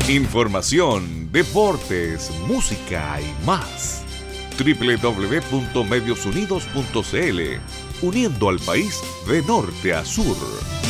Información, deportes, música y más. www.mediosunidos.cl, uniendo al país de norte a sur.